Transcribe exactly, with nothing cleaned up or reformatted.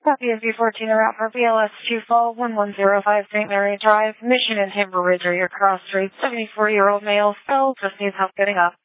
Copy of B fourteen route for B L S two fall one one zero five Saint Mary Drive, Mission and Timber Ridge are your cross streets. seventy-four-year-old male, fell, just needs help getting up.